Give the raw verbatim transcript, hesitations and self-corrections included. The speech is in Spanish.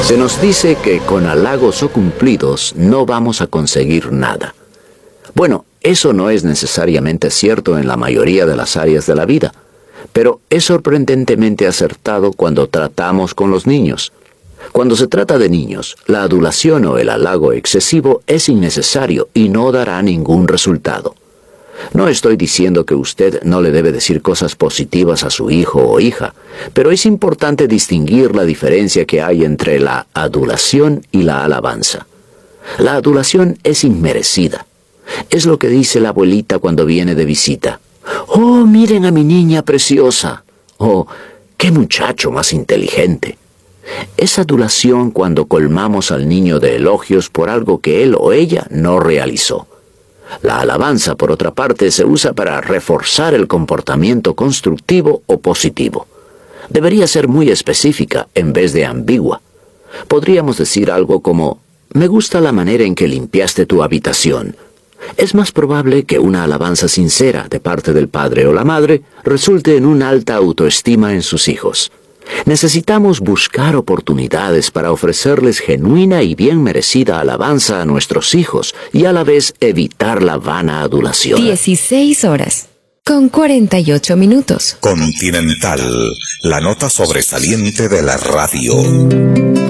Se nos dice que con halagos o cumplidos no vamos a conseguir nada. Bueno, eso no es necesariamente cierto en la mayoría de las áreas de la vida, pero es sorprendentemente acertado cuando tratamos con los niños. Cuando se trata de niños, la adulación o el halago excesivo es innecesario y no dará ningún resultado. No estoy diciendo que usted no le debe decir cosas positivas a su hijo o hija, pero es importante distinguir la diferencia que hay entre la adulación y la alabanza. La adulación es inmerecida. Es lo que dice la abuelita cuando viene de visita. «Oh, miren a mi niña preciosa», o «qué muchacho más inteligente». Es adulación cuando colmamos al niño de elogios por algo que él o ella no realizó. La alabanza, por otra parte, se usa para reforzar el comportamiento constructivo o positivo. Debería ser muy específica en vez de ambigua. Podríamos decir algo como, «Me gusta la manera en que limpiaste tu habitación». Es más probable que una alabanza sincera de parte del padre o la madre resulte en una alta autoestima en sus hijos. Necesitamos buscar oportunidades para ofrecerles genuina y bien merecida alabanza a nuestros hijos y a la vez evitar la vana adulación. dieciséis horas con cuarenta y ocho minutos. Continental, la nota sobresaliente de la radio.